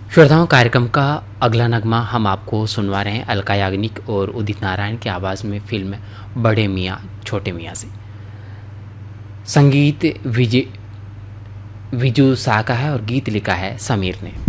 श्रोताओं, कार्यक्रम का अगला नगमा हम आपको सुनवा रहे हैं अलका याग्निक और उदित नारायण की आवाज़ में फिल्म बड़े मियाँ छोटे मियाँ से। संगीत विजय विजू शाह का है और गीत लिखा है समीर ने।